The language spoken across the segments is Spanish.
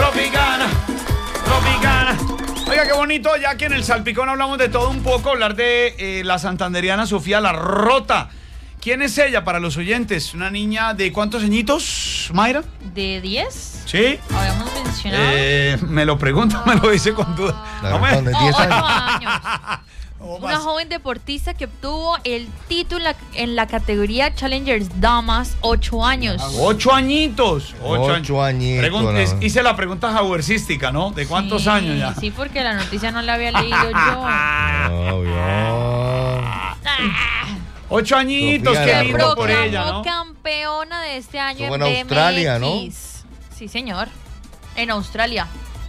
Tropicana, Tropicana. Oiga, qué bonito, ya que en el Salpicón hablamos de todo un poco, hablar de la santanderiana Sofía La Rota. ¿Quién es ella para los oyentes? ¿Una niña de cuántos añitos, Mayra? ¿De 10? Sí. Habíamos mencionado. Me lo pregunta, me lo dice con duda. Claro, ¿de 10 años? Una joven deportista que obtuvo el título en la categoría Challengers Damas, 8 años. 8 añitos. 8 añitos. Hice la pregunta jaguercística, ¿no? ¿De cuántos años ya? Sí, porque la noticia no la había leído yo. Obvio. 8 añitos, Sofía qué lindo por ella, ¿no? Campeona de este año en BMX. Australia, ¿no? Sí, señor. En Australia.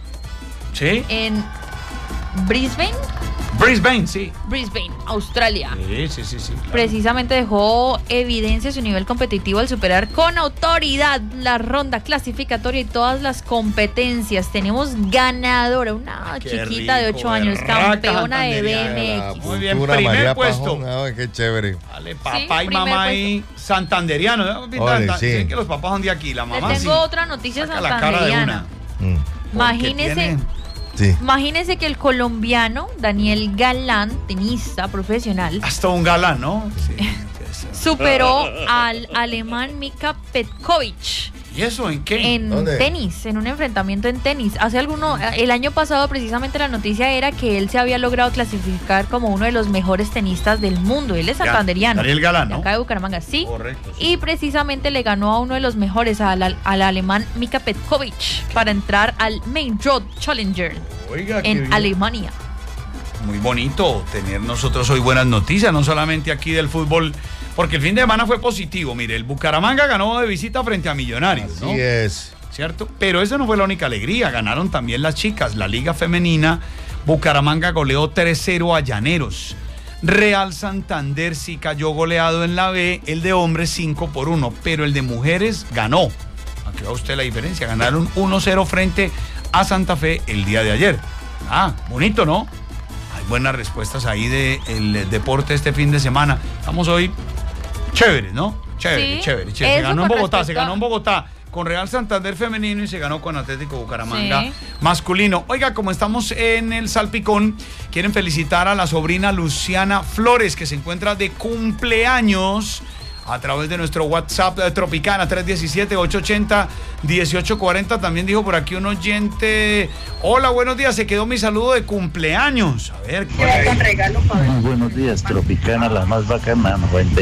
¿Sí? En Brisbane. Brisbane, sí. Brisbane, Australia. Sí. Claro. Precisamente dejó evidencia de su nivel competitivo al superar con autoridad la ronda clasificatoria y todas las competencias. Tenemos ganadora, una chiquita de 8 años, campeona de BMX. Muy bien, primer puesto. Qué chévere. Vale, papá y mamá ahí santanderiano. Dicen que los papás son de aquí, la mamá Les tengo otra noticia santanderiana. Imagínese. Sí. Imagínese que el colombiano Daniel Galán, tenista profesional, hasta un galán, ¿no? Sí. superó al alemán Mika Petkovic. ¿Y eso en qué? En tenis, en un enfrentamiento en tenis. El año pasado precisamente la noticia era que él se había logrado clasificar como uno de los mejores tenistas del mundo. Él es santanderiano. Daniel Galán, ¿no? De acá de Bucaramanga, sí. Correcto. Sí. Y precisamente le ganó a uno de los mejores, al alemán Mika Petkovic, para entrar al Main Road Challenger. Oiga, en Alemania. Muy bonito tener nosotros hoy buenas noticias, no solamente aquí del fútbol, porque el fin de semana fue positivo. Mire, el Bucaramanga ganó de visita frente a Millonarios, ¿no? Así es. ¿Cierto? Pero esa no fue la única alegría, ganaron también las chicas, la Liga Femenina. Bucaramanga goleó 3-0 a Llaneros. Real Santander sí cayó goleado en la B, el de hombres 5-1, pero el de mujeres ganó. Aquí va usted la diferencia, ganaron 1-0 frente a Santa Fe el día de ayer. Bonito, ¿no? Hay buenas respuestas ahí del deporte este fin de semana. Estamos hoy chéveres, ¿no? Chévere. Se ganó en Bogotá con Real Santander femenino y se ganó con Atlético Bucaramanga masculino. Oiga, como estamos en el Salpicón, quieren felicitar a la sobrina Luciana Flores, que se encuentra de cumpleaños, a través de nuestro WhatsApp de Tropicana 317-880-1840. También dijo por aquí un oyente: hola, buenos días, se quedó mi saludo de cumpleaños. A ver, muy buenos días, Tropicana, la más bacana,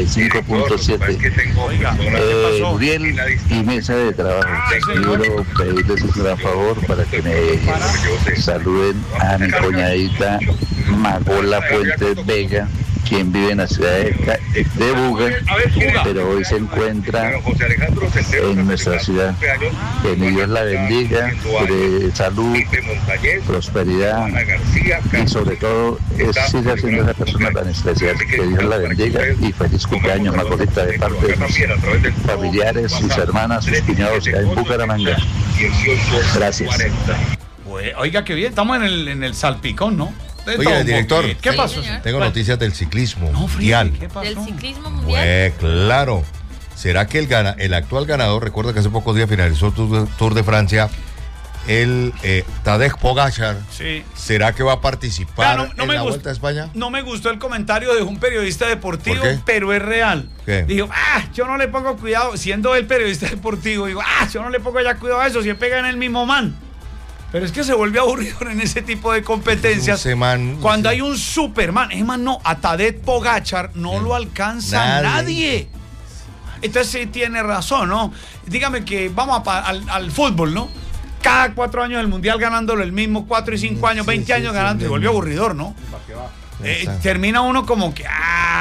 95.7. Oiga, Uriel y mesa de trabajo. Quiero pedirles un gran favor para que me saluden a mi cuñadita Magola Puentes Vega, quien vive en la ciudad de Buga, pero hoy se encuentra en nuestra ciudad. Que mi Dios la bendiga, de salud, prosperidad y sobre todo siga siendo esa persona tan especial. Que Dios la bendiga y feliz cumpleaños, Magolita, de parte de sus familiares, sus hermanas, sus cuñados en Bucaramanga. Gracias. Oiga, qué bien, estamos en el Salpicón, ¿no? Oiga, director, ¿qué pasó? Tengo noticias del ciclismo mundial. ¿Qué pasó? ¿Del ciclismo mundial? Claro. ¿Será que el actual ganador, recuerda que hace pocos días finalizó el Tour de Francia, el Tadej Pogačar, sí, será que va a participar en la Vuelta a España? No me gustó el comentario de un periodista deportivo, pero es real. ¿Qué? Dijo, yo no le pongo cuidado, siendo el periodista deportivo, digo, yo no le pongo ya cuidado a eso, si pega en el mismo man. Pero es que se vuelve aburrido en ese tipo de competencias. Cuando hay un Superman, es más, no, a Tadej Pogačar no lo alcanza nadie. Entonces sí tiene razón, ¿no? Dígame que vamos al fútbol, ¿no? Cada 4 años del Mundial ganándolo el mismo, 4 y 5 años, 20 años ganando, se vuelve aburridor, ¿no? Termina uno como que,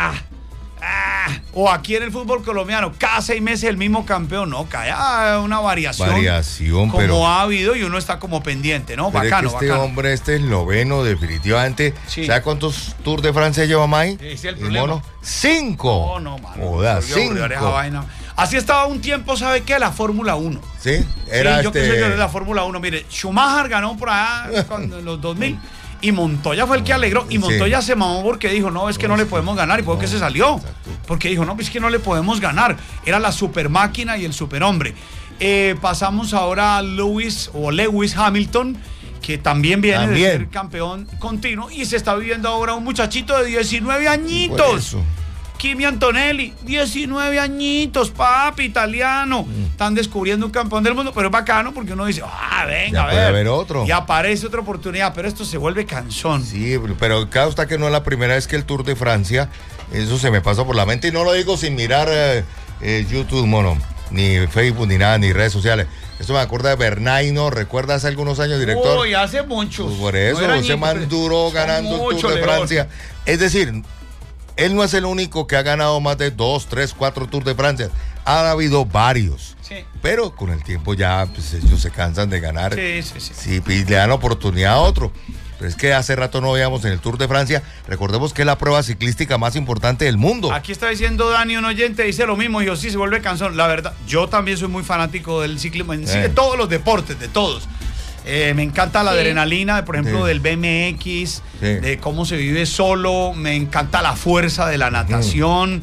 o aquí en el fútbol colombiano, cada 6 meses el mismo campeón, no, cae una variación como pero ha habido y uno está como pendiente, ¿no? Pero Bacano, es que hombre, este es noveno definitivamente. Sí. ¿Sabe cuántos Tours de Francia lleva May? Sí, el mono. 5. No, mano. Joda, 5. Así estaba un tiempo, ¿sabe qué? La Fórmula 1. Sí, era yo que soy de la Fórmula 1. Mire, Schumacher ganó por allá en los 2000. Y Montoya fue el que alegró. Y Montoya se mamó porque dijo, no, es que no le podemos ganar. Y por qué se salió. Porque dijo, no, es que no le podemos ganar. Era la super máquina y el superhombre. Pasamos ahora a Lewis Hamilton, que también viene de ser campeón continuo y se está viviendo ahora un muchachito de 19 añitos. Kimi Antonelli, 19 añitos, papi, italiano. Están descubriendo un campeón del mundo, pero es bacano porque uno dice, venga, ya puede haber otro. Y aparece otra oportunidad, pero esto se vuelve cansón. Sí, pero claro está que no es la primera vez que el Tour de Francia, eso se me pasa por la mente y no lo digo sin mirar YouTube, mono, ni Facebook, ni nada, ni redes sociales. Esto me acuerda de Bernaino, ¿recuerda hace algunos años, director? Uy, hace muchos. Pues por eso, ese man duró ganando el Tour de Francia. Es decir, él no es el único que ha ganado más de 2, 3, 4 Tours de Francia. Ha habido varios. Sí. Pero con el tiempo ya pues, ellos se cansan de ganar. Sí, y le dan oportunidad a otro. Pero es que hace rato no veíamos en el Tour de Francia. Recordemos que es la prueba ciclística más importante del mundo. Aquí está diciendo Dani, un oyente, dice lo mismo. Dijo, sí, se vuelve cansón. La verdad, yo también soy muy fanático del ciclismo. De todos los deportes, de todos. Me encanta la adrenalina, por ejemplo, del BMX, de cómo se vive solo. Me encanta la fuerza de la natación.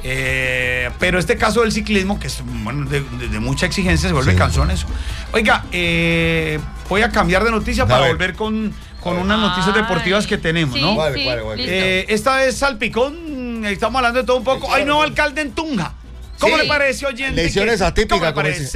Pero este caso del ciclismo, que es de mucha exigencia, se vuelve cansón eso. Oiga, voy a cambiar de noticia para volver con unas noticias deportivas que tenemos, ¿no? Esta es salpicón, estamos hablando de todo un poco. Hay nuevo alcalde en Tunja. ¿Cómo le parece, oyentes? Elecciones atípicas.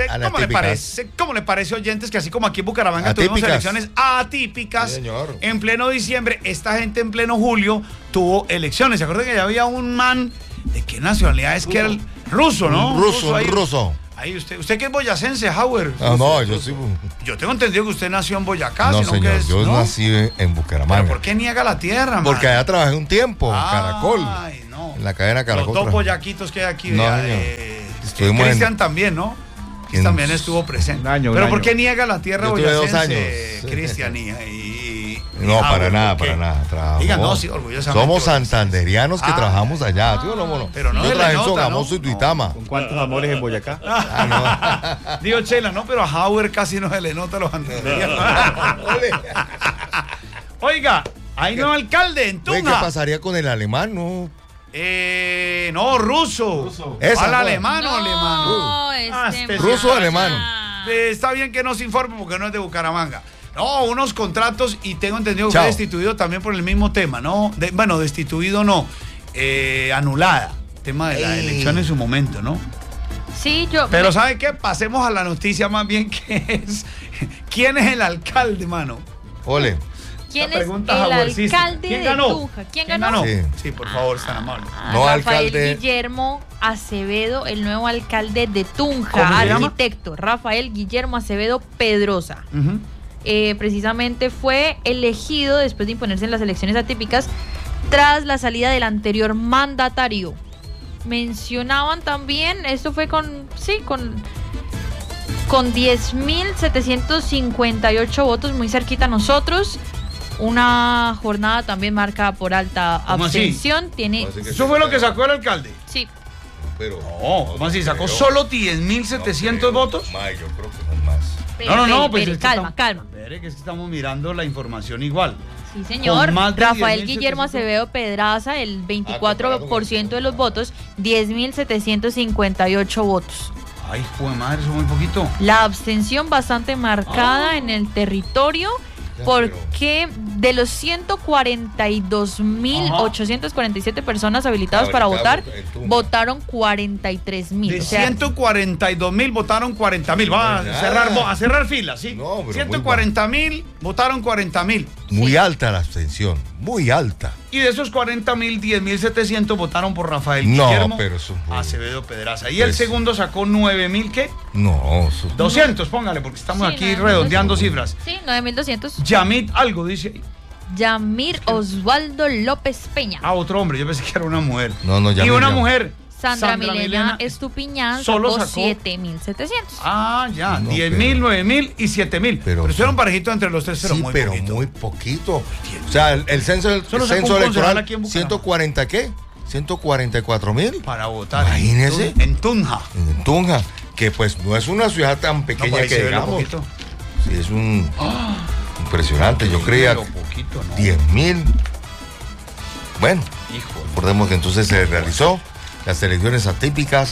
¿Cómo le parece, oyentes, que así como aquí en Bucaramanga tuvimos elecciones atípicas en pleno diciembre, esta gente en pleno julio tuvo elecciones? ¿Se acuerdan que ya había un man de qué nacionalidad es que era el ruso, ¿no? Ruso. Ahí usted que es boyacense, Howard. Yo sí. Yo tengo entendido que usted nació en Boyacá. No, señor, yo nací en Bucaramanga. ¿Pero por qué niega la tierra, man? Porque allá trabajé un tiempo en Caracol. No. En la cadena Caracol. Los dos boyaquitos que hay aquí. Cristian también, ¿no? También estuvo presente. ¿Pero por qué niega la tierra boyacense, Cristian? No, para nada. Digan, no, sí, orgullosamente. Somos santanderianos que trabajamos allá. Pero no yo trabajé en Sogamoso, ¿no? Y Duitama. ¿Con cuántos amores en Boyacá? Digo, Chela, no, pero a Howard casi no se le nota los santanderianos. Oiga, hay nuevo alcalde en Tunja. ¿Qué pasaría con el alemán? No, ruso. ¿Al alemán o alemán? Ruso o alemán. Está bien que no se informe porque no es de Bucaramanga. No, unos contratos y tengo entendido que fue destituido también por el mismo tema, ¿no? Destituido no, anulada. Tema de la elección en su momento, ¿no? Sí, Pero ¿sabe qué? Pasemos a la noticia más bien que es ¿quién es el alcalde, mano? Ole. ¿Quién es el alcalde de Tunja? ¿Quién ganó? Sí, por favor, tan amable. Rafael Guillermo Acevedo, el nuevo alcalde de Tunja, arquitecto. Rafael Guillermo Acevedo Pedrosa. Precisamente fue elegido después de imponerse en las elecciones atípicas tras la salida del anterior mandatario. Mencionaban también, esto fue con 10.758 votos, muy cerquita a nosotros. Una jornada también marcada por alta abstención. ¿Eso fue lo que sacó el alcalde? Sí. Pero ¿cómo así? ¿Sacó solo 10.700 votos? Yo creo que son más. Pues calma. Espere, que es que estamos mirando la información igual. Sí, señor. Rafael Guillermo Acevedo Pedraza, el 24% de los votos, 10.758 votos. Ay, joder madre, eso es muy poquito. La abstención bastante marcada en el territorio, porque de los 142.847 personas habilitadas para votar, votaron 43.000. De 142.000 votaron 40.000. Va a cerrar filas, ¿sí? 140.000 votaron 40.000. Muy alta la abstención, muy alta. Y de esos 40.000, 10.700 votaron por Rafael Guillermo Acevedo Pedraza. Y el segundo sacó 9.000, ¿qué? No. 200, póngale, porque estamos aquí redondeando cifras. Sí, 9.200. Yamit algo, dice. Yamir Osvaldo López Peña. Otro hombre, yo pensé que era una mujer. No, y una mujer. Sandra Milena Estupiñán solo sacó 7.700. 7.700. Ya, 10.000, 9.000 y 7.000. Pero estuvieron parejitos entre los tres, pero muy poquito. O sea, el censo electoral, 140 ¿qué? 144.000 para votar. Imagínese. En Tunja. En Tunja, que pues no es una ciudad tan pequeña que digamos. Sí, es un impresionante. Yo creía 10.000. Bueno, recordemos que entonces se realizó las elecciones atípicas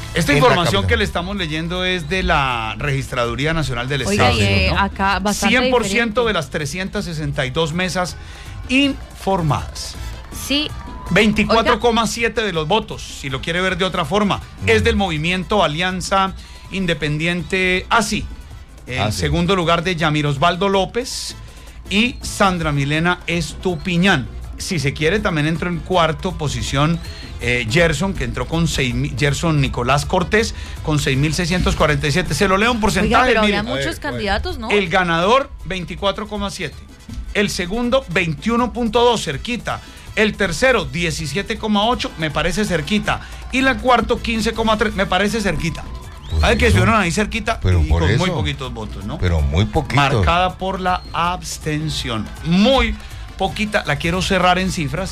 Esta información que le estamos leyendo es de la Registraduría Nacional del Estado. Oiga, ¿no? Acá bastante 100% diferente. de las 362 mesas informadas. Sí. 24,7 de los votos, si lo quiere ver de otra forma, es del movimiento Alianza Independiente Así. En segundo lugar de Yamir Osvaldo López y Sandra Milena Estupiñán. Si se quiere, también entró en cuarta posición Gerson, que entró con 6.000, Gerson Nicolás Cortés con 6.647. Se lo leo en porcentaje. Oiga, pero había muchos candidatos, ¿no? El ganador, 24,7. El segundo, 21,2, cerquita. El tercero, 17,8, me parece cerquita. Y la cuarto, 15,3, me parece cerquita. Hay que estuvieron ahí cerquita pero y por con eso, muy poquitos votos, ¿no? Pero muy poquitos. Marcada por la abstención. Muy poquita, la quiero cerrar en cifras.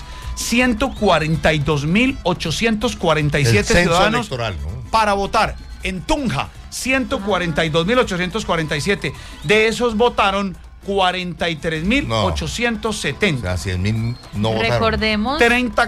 142.847 ciudadanos electoral, ¿no? para votar. En Tunja, 142.847. De esos votaron 43.870. O sea, 100.000 no votaron. Recordemos.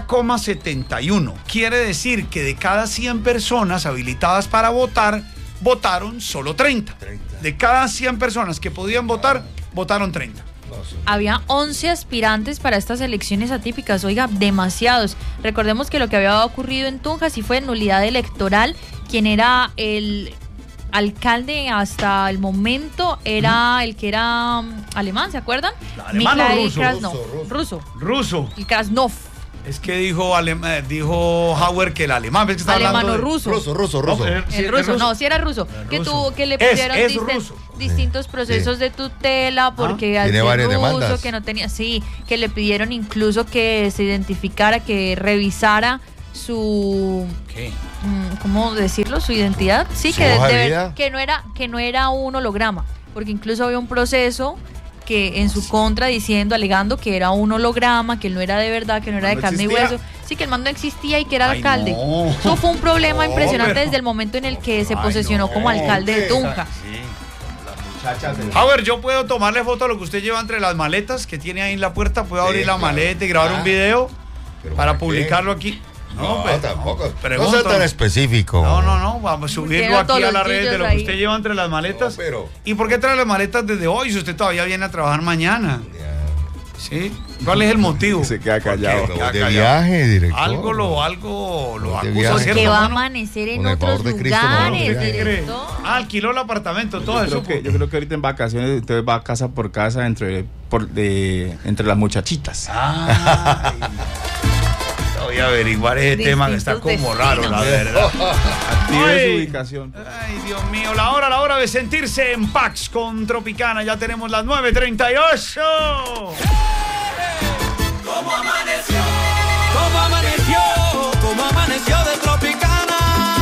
30,71. Quiere decir que de cada 100 personas habilitadas para votar, votaron solo 30. De cada 100 personas que podían votar, votaron 30. Había 11 aspirantes para estas elecciones atípicas, oiga, demasiados. Recordemos que lo que había ocurrido en Tunja sí fue nulidad electoral. Quien era el alcalde hasta el momento era el que era alemán, ¿se acuerdan? ¿Alemán o ruso? Ruso. El Krasnov. Es que dijo Hauer que el alemán, ¿ves que está hablando? Ruso. Ruso. No, El ruso, no, sí era ruso. Que le pusieron distintos procesos de tutela porque al tiene ser varias ruso, demandas. que no tenía, sí, que le pidieron incluso que se identificara, que revisara su ¿qué? ¿Cómo decirlo? Su identidad. Sí, ¿Su hoja de vida? que no era un holograma, porque incluso había un proceso que en su contra alegando que era un holograma, que él no era de verdad, que no era de carne y hueso. Sí, que el man no existía y que era alcalde. No. Eso fue un problema impresionante pero desde el momento en el que se posesionó como alcalde de Tunja. Hauer, yo puedo tomarle foto a lo que usted lleva entre las maletas que tiene ahí en la puerta, puedo abrir la maleta y grabar un video para publicarlo aquí. No, pues, tampoco. Pregunto, no sea tan específico. No, vamos a subirlo aquí a las redes de lo que usted lleva entre las maletas. No, pero... ¿Y por qué trae las maletas desde hoy si usted todavía viene a trabajar mañana? ¿Sí? ¿Cuál es el motivo? Se queda callado. De viaje, director. Algo lo acusa, Porque ¿cierto? va a amanecer en Con el otros favor de Cristo, lugares, no, ¿Qué cree? director. Alquiló el apartamento, todo eso. Yo creo que ahorita en vacaciones usted va casa por casa entre las muchachitas. Ay. Voy a averiguar ese tema que está como raro, la verdad. Active su ubicación. Ay, Dios mío, la hora de sentirse en Pax con Tropicana. Ya tenemos las 9:38. ¿Cómo amaneció? ¿Cómo amaneció de Tropicana?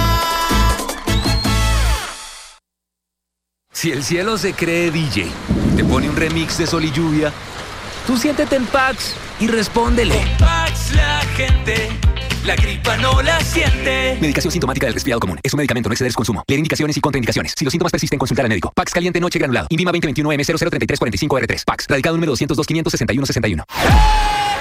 Si el cielo se cree DJ, te pone un remix de Sol y Lluvia, tú siéntete en Pax y respóndele. Con Pax la gente, la gripa no la siente. Medicación sintomática del resfriado común. Es un medicamento, no exceder su consumo. Leer indicaciones y contraindicaciones. Si los síntomas persisten, consultar al médico. Pax caliente noche granulado. INVIMA 2021 M003345R3. Pax. Radicado número 202 561 61.